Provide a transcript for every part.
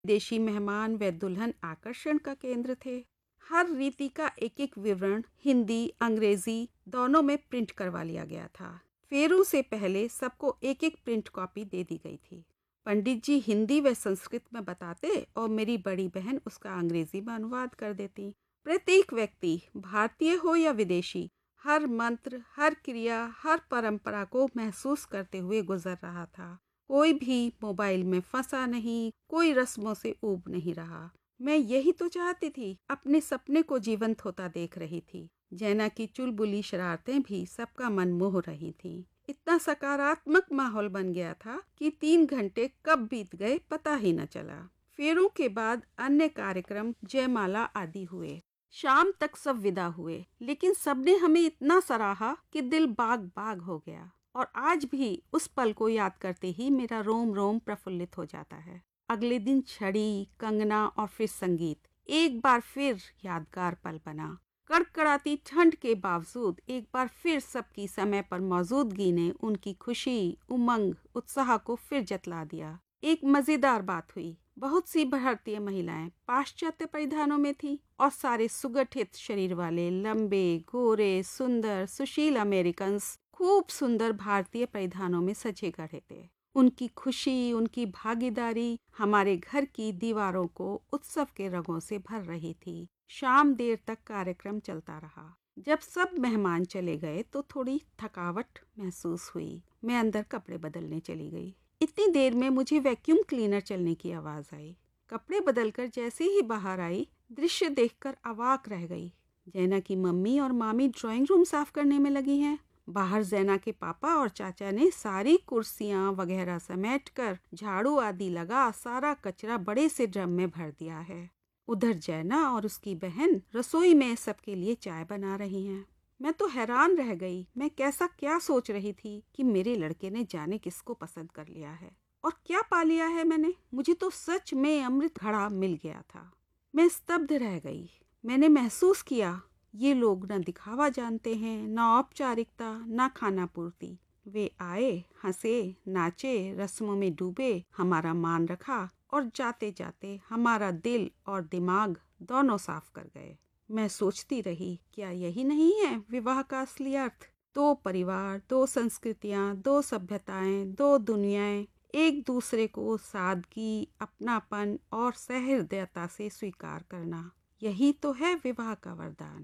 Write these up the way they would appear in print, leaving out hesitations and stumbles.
विदेशी मेहमान व दुल्हन आकर्षण का केंद्र थे। हर रीति का एक एक विवरण हिंदी अंग्रेजी दोनों में प्रिंट करवा लिया गया था। फेरू से पहले सबको एक एक प्रिंट कॉपी दे दी गई थी। पंडित जी हिंदी व संस्कृत में बताते और मेरी बड़ी बहन उसका अंग्रेजी में अनुवाद कर देती। प्रत्येक व्यक्ति भारतीय हो या विदेशी हर मंत्र, हर क्रिया, हर परंपरा को महसूस करते हुए गुजर रहा था। कोई भी मोबाइल में फंसा नहीं, कोई रस्मों से ऊब नहीं रहा। मैं यही तो चाहती थी, अपने सपने को जीवंत होता देख रही थी। जैना की चुलबुली शरारतें भी सबका मन मोह रही थी। इतना सकारात्मक माहौल बन गया था कि 3 घंटे कब बीत गए पता ही न चला। फेरों के बाद अन्य कार्यक्रम जयमाला आदि हुए। शाम तक सब विदा हुए, लेकिन सबने हमें इतना सराहा कि दिल बाग बाग हो गया। और आज भी उस पल को याद करते ही मेरा रोम रोम प्रफुल्लित हो जाता है। अगले दिन छड़ी, कंगना और फिर संगीत एक बार फिर यादगार पल बना। कड़कड़ाती ठंड के बावजूद एक बार फिर सबकी समय पर मौजूदगी ने उनकी खुशी, उमंग, उत्साह को फिर जतला दिया। एक मजेदार बात हुई। बहुत सी भारतीय महिलाएं पाश्चात्य परिधानों में थी और सारे सुगठित शरीर वाले लंबे, गोरे, सुंदर, सुशील अमेरिकन खूब सुंदर भारतीय परिधानों में सजे गढ़े थे। उनकी खुशी, उनकी भागीदारी हमारे घर की दीवारों को उत्सव के रंगों से भर रही थी। शाम देर तक कार्यक्रम चलता रहा। जब सब मेहमान चले गए तो थोड़ी थकावट महसूस हुई। मैं अंदर कपड़े बदलने चली गई। इतनी देर में मुझे वैक्यूम क्लीनर चलने की आवाज आई। कपड़े बदलकर जैसे ही बाहर आई, दृश्य देखकर अवाक रह गई। जैना की मम्मी और मामी ड्राइंग रूम साफ करने में लगी हैं। बाहर जैना के पापा और चाचा ने सारी कुर्सियां वगैरह समेटकर झाड़ू आदि लगा सारा कचरा बड़े से ड्रम में भर दिया है। उधर जैना और उसकी बहन रसोई में सबके लिए चाय बना रही हैं। मैं तो हैरान रह गई। मैं कैसा क्या सोच रही थी कि मेरे लड़के ने जाने किसको पसंद कर लिया है और क्या पा लिया है मैंने। मुझे तो सच में अमृत घड़ा मिल गया था। मैं स्तब्ध रह गई। मैंने महसूस किया ये लोग न दिखावा जानते हैं, न औपचारिकता, न खाना पूर्ति। वे आए, हंसे, नाचे, रस्मों में डूबे, हमारा मान रखा और जाते जाते हमारा दिल और दिमाग दोनों साफ कर गए। मैं सोचती रही, क्या यही नहीं है विवाह का असली अर्थ? 2 परिवार, 2 संस्कृतियां, 2 सभ्यताएं, 2 दुनियाएं एक दूसरे को सादगी, अपनापन और सहृदयता से स्वीकार करना। यही तो है विवाह का वरदान।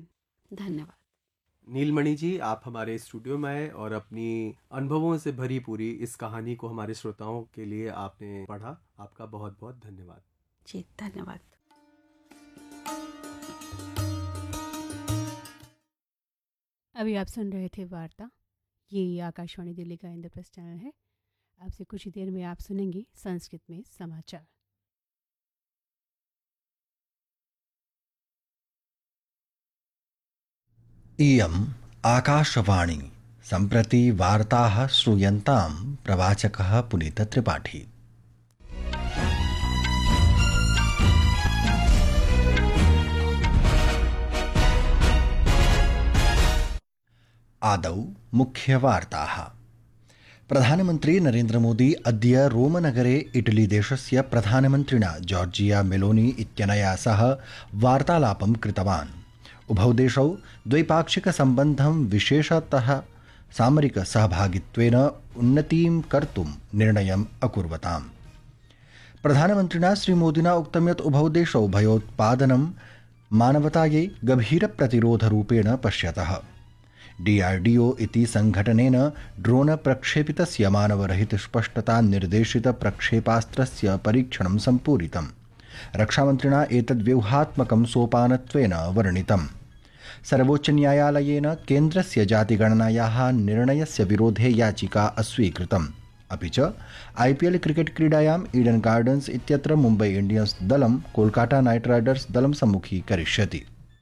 धन्यवाद। नीलमणि जी, आप हमारे स्टूडियो में आए और अपनी अनुभवों से भरी पूरी इस कहानी को हमारे श्रोताओं के लिए आपने पढ़ा। आपका बहुत बहुत धन्यवाद। जी धन्यवाद। अभी आप सुन रहे थे वार्ता। ये आकाशवाणी दिल्ली का इंद्रप्रस्थ चैनल है। आपसे कुछ ही देर में आप सुनेंगे संस्कृत में समाचार। इयम् आकाशवाणी। सम्प्रति वार्ताः श्रूयन्तां प्रवाचकः पुनीत त्रिपाठी। आदौ मुख्यवार्ताः। प्रधानमन्त्री नरेन्द्र मोदी अद्य रोमनगरे इटली देशस्य प्रधानमन्त्रिणा जॉर्जिया मेलोनी इत्यनया सह वार्तालापं कृतवान्। उभौ देशौ द्वैपाक्षिकसम्बन्धं विशेषतः सामरिकसहभागित्वेन उन्नतिं कर्तुं निर्णयम् अकुर्वताम्। प्रधानमन्त्रिणा श्रीमोदिना उक्तं यत् उभौ देशौ भयोत्पादनं मानवतायै गभीरप्रतिरोधरूपेण पश्यतः। DRDO इति संघटनेन ड्रोन प्रक्षेपितस्य मानवरहितस्पष्टता निर्देशित प्रक्षेपास्त्रस्य परीक्षणं सम्पूरितम्। रक्षामन्त्रिणा एतद्व्यूहात्मकं सोपानत्वेन वर्णितम्। सर्वोच्चन्यायालयेन केन्द्रस्य जातिगणनायाः निर्णयस्य विरोधे याचिका अस्वीकृतम्। अपि च IPL क्रिकेट क्रीडायाम् ईडन गार्डन्स् इत्यत्र मुम्बै इण्डियन्स् दलं कोलकाता नाइट राइडर्स् दलं सम्मुखीकरिष्यति।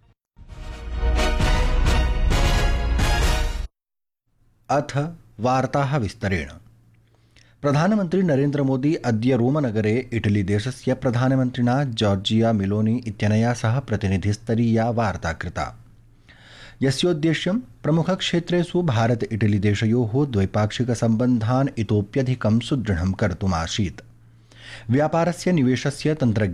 अथ वार्ताः विस्तरेण। प्रधानमन्त्री नरेन्द्र मोदी अद्य रोमनगरे इटली देशस्य प्रधानमन्त्रिणा जॉर्जिया मेलोनी इत्यनया सह प्रतिनिधिस्तरीया वार्ता कृता, यस्योद्देश्यं प्रमुखक्षेत्रेषु भारत इटली देशयोः द्वैपाक्षिकसम्बन्धान् इतोप्यधिकं सुदृढं कर्तुमासीत्। व्यापारस्य निवेशस्य तन्त्रज्ञानस्य